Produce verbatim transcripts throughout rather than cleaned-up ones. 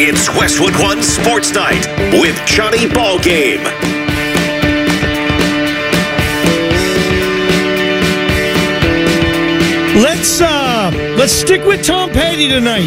It's Westwood One Sports Night with Johnny Ballgame. Let's uh, let's stick with Tom Petty tonight.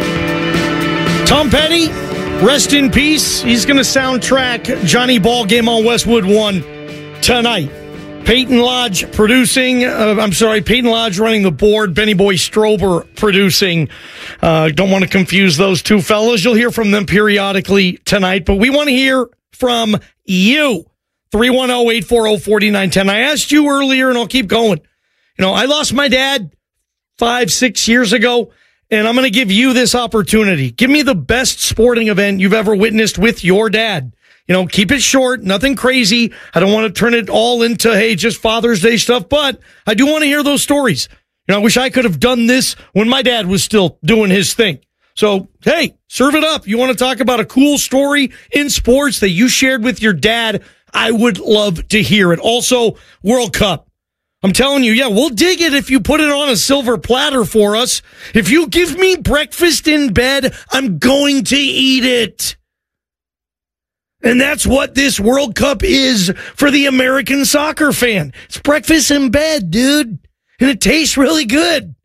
Tom Petty, rest in peace. He's going to soundtrack Johnny Ballgame on Westwood One tonight. Peyton Lodge producing. Uh, I'm sorry, Peyton Lodge running the board. Benny Boy Strober producing. Uh, don't want to confuse those two fellas. You'll hear from them periodically tonight, but we want to hear from you. three one zero, eight four zero, four nine one zero. I asked you earlier, and I'll keep going. You know, I lost my dad five, six years ago, and I'm going to give you this opportunity. Give me the best sporting event you've ever witnessed with your dad. You know, keep it short, nothing crazy. I don't want to turn it all into, hey, just Father's Day stuff, but I do want to hear those stories. You know, I wish I could have done this when my dad was still doing his thing. So, hey, serve it up. You want to talk about a cool story in sports that you shared with your dad? I would love to hear it. Also, World Cup. I'm telling you, yeah, we'll dig it if you put it on a silver platter for us. If you give me breakfast in bed, I'm going to eat it. And that's what this World Cup is for the American soccer fan. It's breakfast in bed, dude. And it tastes really good.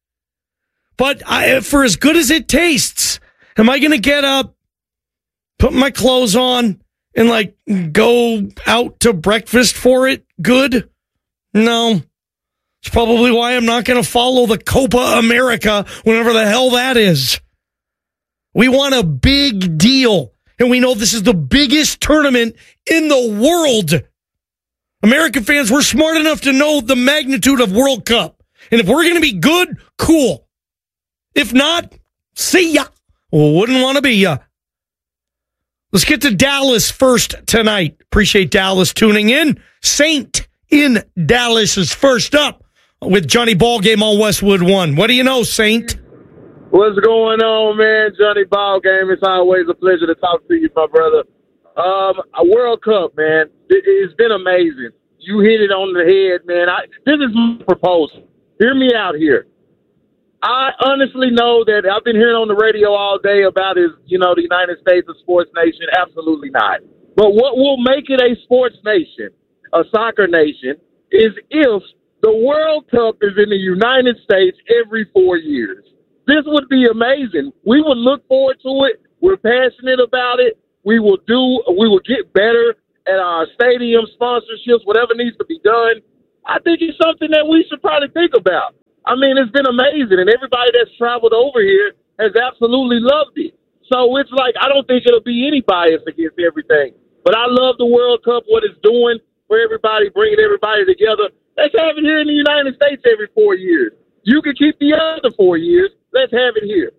But I, for as good as it tastes, am I going to get up, put my clothes on, and like go out to breakfast for it good? No. It's probably why I'm not going to follow the Copa America, whenever the hell that is. We want a big deal. And we know this is the biggest tournament in the world. American fans, we're smart enough to know the magnitude of World Cup. And if we're going to be good, cool. If not, see ya. Wouldn't want to be ya. Let's get to Dallas first tonight. Appreciate Dallas tuning in. Saint in Dallas is first up with Johnny Ballgame on Westwood One. What do you know, Saint? What's going on, man? Johnny Ballgame. It's always a pleasure to talk to you, my brother. Um, a World Cup, man. It, it's been amazing. You hit it on the head, man. I, this is my proposal. Hear me out here. I honestly know that I've been hearing on the radio all day about is, you know, the United States a sports nation. Absolutely not. But what will make it a sports nation, a soccer nation, is if the World Cup is in the United States every four years. This would be amazing. We would look forward to it. We're passionate about it. We will do, we will get better at our stadium sponsorships, whatever needs to be done. I think it's something that we should probably think about. I mean, it's been amazing, and everybody that's traveled over here has absolutely loved it. So it's like, I don't think it'll be any bias against everything. But I love the World Cup, what it's doing for everybody, bringing everybody together. Let's have it here in the United States every four years. You can keep the other four years. Let's have it here.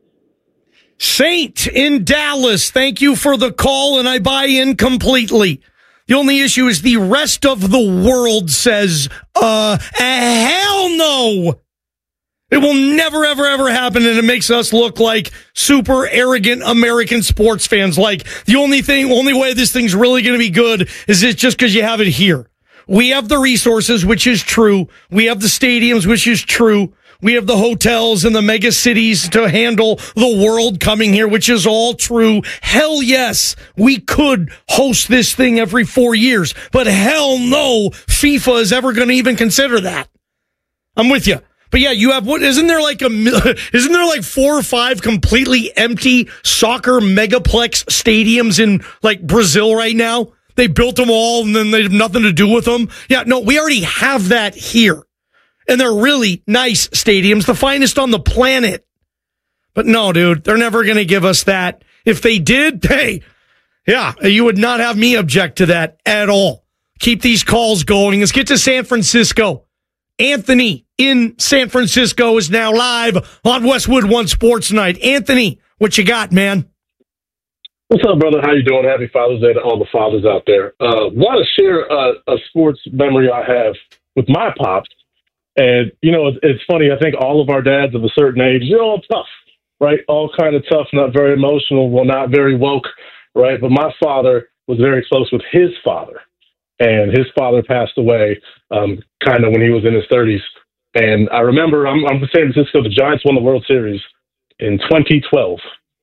Saint in Dallas, thank you for the call, and I buy in completely. The only issue is the rest of the world says, uh, hell no. It will never, ever, ever happen, and it makes us look like super arrogant American sports fans. Like, the only thing, only way this thing's really going to be good is it just because you have it here. We have the resources, which is true. We have the stadiums, which is true. We have the hotels and the mega cities to handle the world coming here, which is all true. Hell yes, we could host this thing every four years, but hell no, FIFA is ever going to even consider that. I'm with you. But yeah, you have what? Isn't there like a? Isn't there like four or five completely empty soccer megaplex stadiums in like Brazil right now? They built them all and then they have nothing to do with them. Yeah, no, we already have that here. And they're really nice stadiums, the finest on the planet. But no, dude, they're never going to give us that. If they did, hey, yeah, you would not have me object to that at all. Keep these calls going. Let's get to San Francisco. Anthony in San Francisco is now live on Westwood One Sports Night. Anthony, what you got, man? What's up, brother? How you doing? Happy Father's Day to all the fathers out there. Uh, want to share a, a sports memory I have with my pops. And, you know, it's, it's funny. I think all of our dads of a certain age, you're all tough, right? All kind of tough, not very emotional, well, not very woke, right? But my father was very close with his father. And his father passed away um, kind of when he was in his thirties. And I remember, I'm, I'm from San Francisco, the Giants won the World Series in twenty twelve.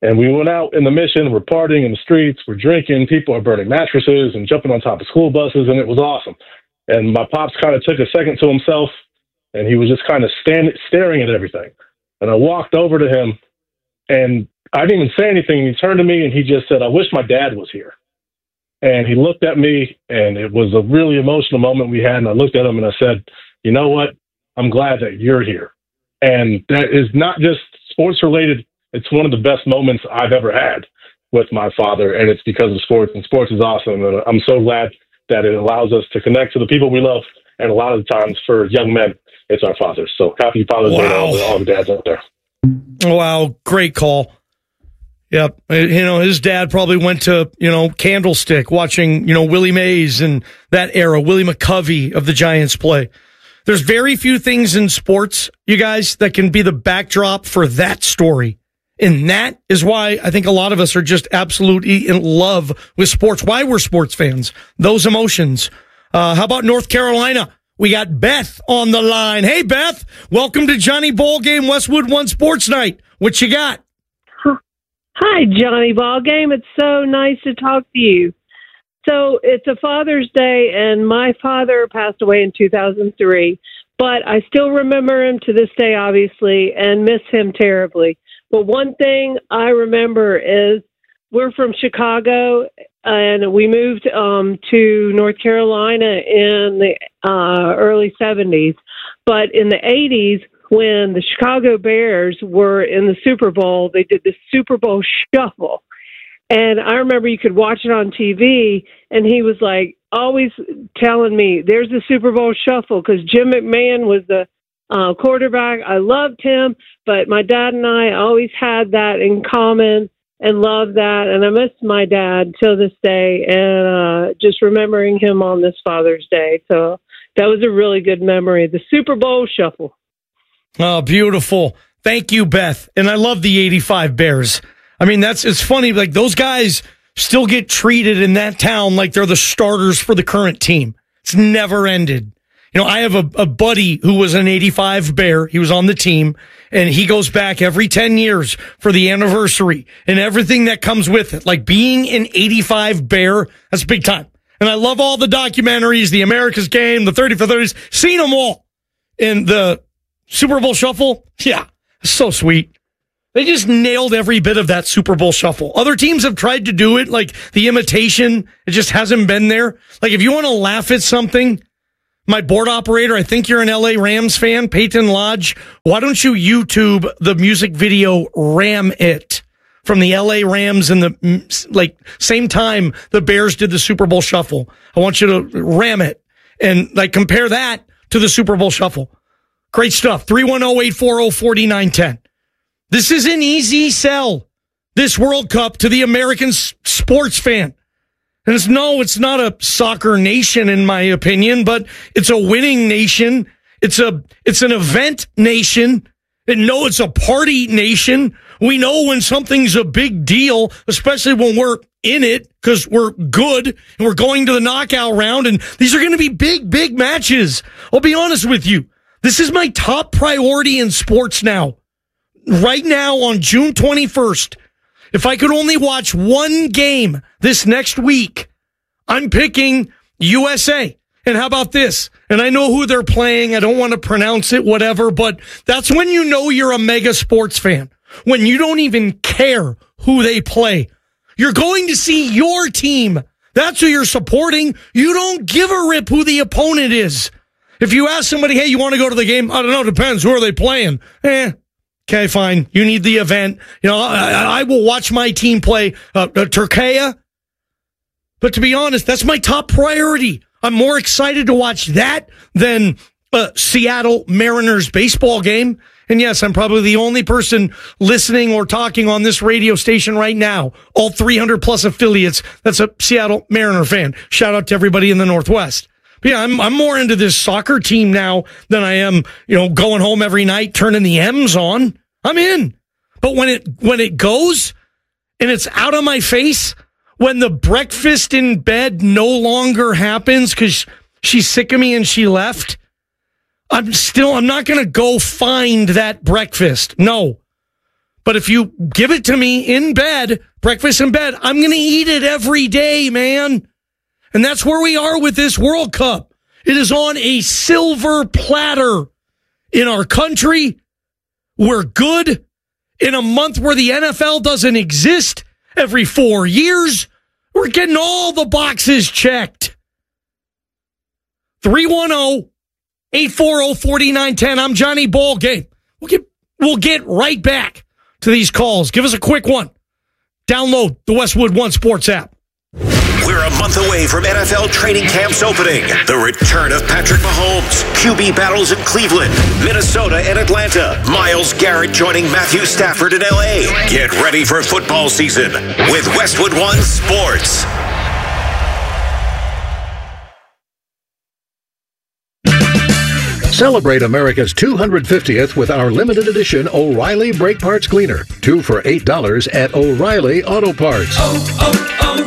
And we went out in the mission. We're partying in the streets. We're drinking. People are burning mattresses and jumping on top of school buses, and it was awesome. And my pops kind of took a second to himself, and he was just kind of stand, staring at everything. And I walked over to him, and I didn't even say anything. He turned to me, and he just said, "I wish my dad was here." And he looked at me, and it was a really emotional moment we had. And I looked at him, and I said, "You know what? I'm glad that you're here." And that is not just sports related. It's one of the best moments I've ever had with my father, and it's because of sports, and sports is awesome. And I'm so glad that it allows us to connect to the people we love, and a lot of the times for young men, it's our fathers. So happy Father's Day to all, all the dads out there. Wow, great call. Yep. You know, his dad probably went to, you know, Candlestick watching, you know, Willie Mays and that era, Willie McCovey of the Giants play. There's very few things in sports, you guys, that can be the backdrop for that story. And that is why I think a lot of us are just absolutely in love with sports, why we're sports fans, those emotions. Uh, how about North Carolina? We got Beth on the line. Hey, Beth, welcome to Johnny Ballgame Westwood One Sports Night. What you got? Hi, Johnny Ballgame. It's so nice to talk to you. So it's a Father's Day, and my father passed away in two thousand three, but I still remember him to this day, obviously, and miss him terribly. But one thing I remember is we're from Chicago, and we moved um, to North Carolina in the uh, early seventies. But in the eighties, when the Chicago Bears were in the Super Bowl, they did the Super Bowl Shuffle. And I remember you could watch it on T V, and he was like always telling me, there's the Super Bowl Shuffle, because Jim McMahon was the uh, quarterback. I loved him, but my dad and I always had that in common and loved that. And I miss my dad till this day, and uh, just remembering him on this Father's Day. So that was a really good memory, the Super Bowl Shuffle. Oh, beautiful. Thank you, Beth. And I love the eighty-five Bears. I mean, that's, it's funny, like those guys still get treated in that town like they're the starters for the current team. It's never ended. You know, I have a, a buddy who was an eighty-five Bear. He was on the team, and he goes back every ten years for the anniversary and everything that comes with it. Like being an eighty-five Bear, that's big time. And I love all the documentaries, the America's Game, the thirty for thirties, seen them all. And the Super Bowl Shuffle, yeah, so sweet. They just nailed every bit of that Super Bowl Shuffle. Other teams have tried to do it, like the imitation. It just hasn't been there. Like if you want to laugh at something, my board operator, I think you're an L A Rams fan, Peyton Lodge. Why don't you YouTube the music video Ram It from the L A Rams in the like same time the Bears did the Super Bowl Shuffle? I want you to ram it and like compare that to the Super Bowl Shuffle. Great stuff. three one zero, eight four zero, four nine one zero. This is an easy sell, this World Cup, to the American s- sports fan. And it's no, it's not a soccer nation, in my opinion, but it's a winning nation. It's a, it's an event nation. And no, it's a party nation. We know when something's a big deal, especially when we're in it, because we're good and we're going to the knockout round. And these are going to be big, big matches. I'll be honest with you. This is my top priority in sports now. Right now on June twenty-first, if I could only watch one game this next week, I'm picking U S A. And how about this? And I know who they're playing. I don't want to pronounce it, whatever, but that's when you know you're a mega sports fan. When you don't even care who they play. You're going to see your team. That's who you're supporting. You don't give a rip who the opponent is. If you ask somebody, hey, you want to go to the game? I don't know. Depends. Who are they playing? Eh. Okay, fine. You need the event. You know, I, I will watch my team play uh, uh, Turkey. But to be honest, that's my top priority. I'm more excited to watch that than uh, Seattle Mariners baseball game. And yes, I'm probably the only person listening or talking on this radio station right now. All three hundred plus affiliates. That's a Seattle Mariner fan. Shout out to everybody in the Northwest. But yeah, I'm, I'm more into this soccer team now than I am, you know, going home every night, turning the M's on. I'm in. But when it, when it goes and it's out of my face, when the breakfast in bed no longer happens because she's sick of me and she left, I'm still, I'm not going to go find that breakfast. No. But if you give it to me in bed, breakfast in bed, I'm going to eat it every day, man. And that's where we are with this World Cup. It is on a silver platter in our country. We're good. In a month where the N F L doesn't exist every four years, we're getting all the boxes checked. three one zero, eight four zero, four nine one zero. I'm Johnny Ballgame. We'll get, we'll get right back to these calls. Give us a quick one. Download the Westwood One Sports app. We're a month away from N F L training camps opening. The return of Patrick Mahomes, Q B battles in Cleveland, Minnesota, and Atlanta. Myles Garrett joining Matthew Stafford in L A. Get ready for football season with Westwood One Sports. Celebrate America's two hundred fiftieth with our limited edition O'Reilly Brake Parts Cleaner. Two for eight dollars at O'Reilly Auto Parts. Oh,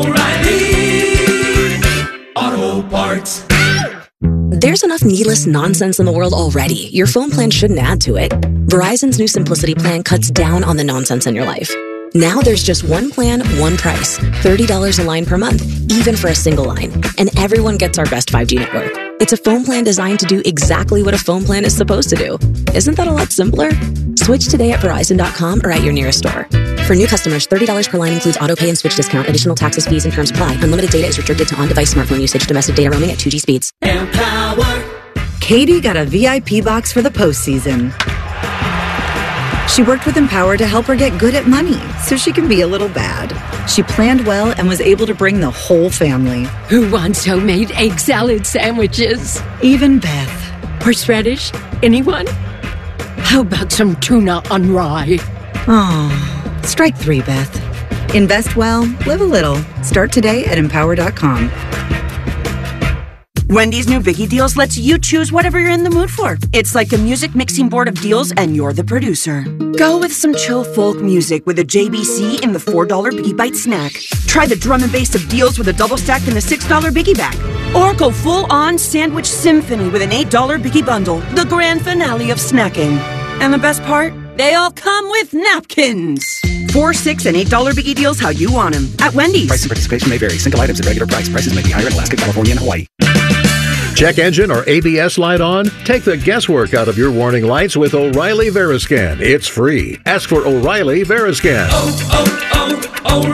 oh, oh, O'Reilly Auto Parts. There's enough needless nonsense in the world already. Your phone plan shouldn't add to it. Verizon's new Simplicity plan cuts down on the nonsense in your life. Now there's just one plan, one price. thirty dollars a line per month, even for a single line. And everyone gets our best five G network. It's a phone plan designed to do exactly what a phone plan is supposed to do. Isn't that a lot simpler? Switch today at Verizon dot com or at your nearest store. For new customers, thirty dollars per line includes auto pay and switch discount. Additional taxes, fees, and terms apply. Unlimited data is restricted to on-device smartphone usage. Domestic data roaming at two G speeds. Empower. Katie got a V I P box for the postseason. She worked with Empower to help her get good at money so she can be a little bad. She planned well and was able to bring the whole family. Who wants homemade egg salad sandwiches? Even Beth. Horseradish? Anyone? How about some tuna on rye? Oh, strike three, Beth. Invest well, live a little. Start today at empower dot com. Wendy's new Biggie Deals lets you choose whatever you're in the mood for. It's like a music mixing board of deals, and you're the producer. Go with some chill folk music with a J B C in the four dollar Biggie Bite snack. Try the drum and bass of deals with a double stack in the six dollar Biggie Bag. Or go full-on sandwich symphony with an eight dollar Biggie Bundle, the grand finale of snacking. And the best part? They all come with napkins. Four, six, and eight dollar Biggie Deals how you want them at Wendy's. Price and participation may vary. Single items at regular price. Prices may be higher in Alaska, California, and Hawaii. Check engine or A B S light on? Take the guesswork out of your warning lights with O'Reilly Veriscan. It's free. Ask for O'Reilly Veriscan. Oh,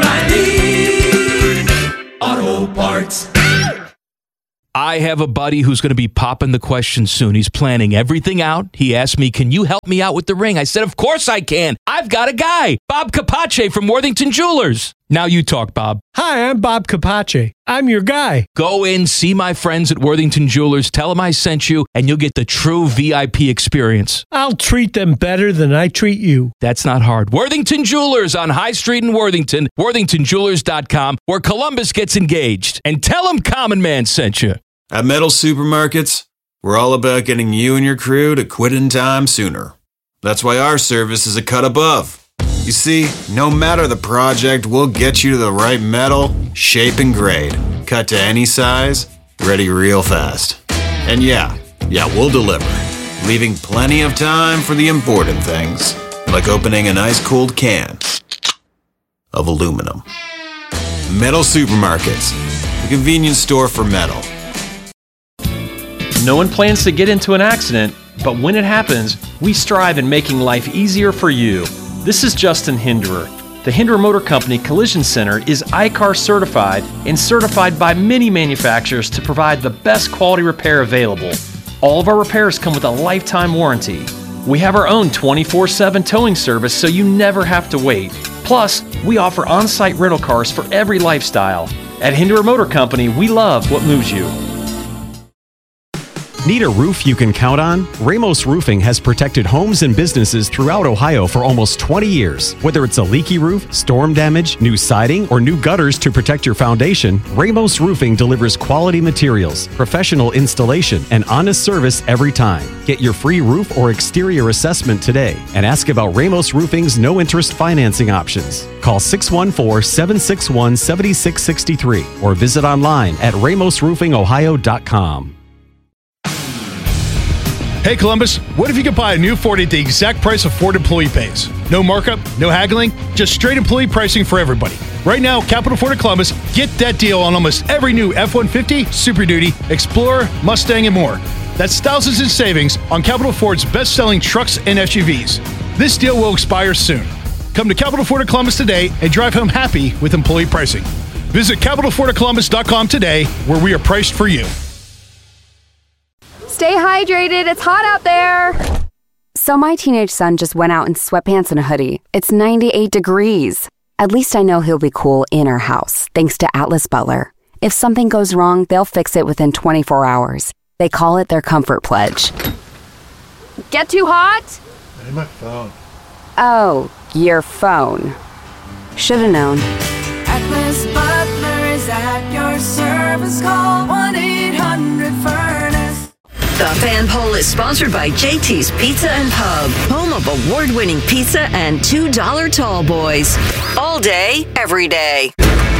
oh, oh, O'Reilly Auto Parts. I have a buddy who's going to be popping the question soon. He's planning everything out. He asked me, can you help me out with the ring? I said, of course I can. I've got a guy, Bob Capace from Worthington Jewelers. Now you talk, Bob. Hi, I'm Bob Capace. I'm your guy. Go in, see my friends at Worthington Jewelers, tell them I sent you, and you'll get the true V I P experience. I'll treat them better than I treat you. That's not hard. Worthington Jewelers on High Street in Worthington, worthington jewelers dot com, where Columbus gets engaged. And tell them Common Man sent you. At Metal Supermarkets, we're all about getting you and your crew to quit in time sooner. That's why our service is a cut above. You see, no matter the project, we'll get you to the right metal, shape, and grade. Cut to any size, ready real fast. And yeah, yeah, we'll deliver, leaving plenty of time for the important things, like opening an ice-cold can of aluminum. Metal Supermarkets, the convenience store for metal. No one plans to get into an accident, but when it happens, we strive in making life easier for you. This is Justin Hinderer. The Hinderer Motor Company Collision Center is I C A R certified and certified by many manufacturers to provide the best quality repair available. All of our repairs come with a lifetime warranty. We have our own twenty-four seven towing service so you never have to wait. Plus, we offer on-site rental cars for every lifestyle. At Hinderer Motor Company, we love what moves you. Need a roof you can count on? Ramos Roofing has protected homes and businesses throughout Ohio for almost twenty years. Whether it's a leaky roof, storm damage, new siding, or new gutters to protect your foundation, Ramos Roofing delivers quality materials, professional installation, and honest service every time. Get your free roof or exterior assessment today and ask about Ramos Roofing's no-interest financing options. Call six one four, seven six one, seven six six three or visit online at ramos roofing ohio dot com. Hey Columbus, what if you could buy a new Ford at the exact price of Ford employee pays? No markup, no haggling, just straight employee pricing for everybody. Right now, Capital Ford of Columbus, get that deal on almost every new F one fifty, Super Duty, Explorer, Mustang, and more. That's thousands in savings on Capital Ford's best-selling trucks and S U Vs. This deal will expire soon. Come to Capital Ford of Columbus today and drive home happy with employee pricing. Visit capital ford of columbus dot com today, where we are priced for you. Stay hydrated. It's hot out there. So my teenage son just went out in sweatpants and a hoodie. It's ninety-eight degrees. At least I know he'll be cool in our house, thanks to Atlas Butler. If something goes wrong, they'll fix it within twenty-four hours. They call it their Comfort Pledge. Get too hot? Hey, my phone. Oh, your phone. Should've known. Atlas Butler is at your service. Call one eight hundred furnace. The Fan Poll is sponsored by J T's Pizza and Pub, home of award-winning pizza and two dollar tall boys. All day, every day.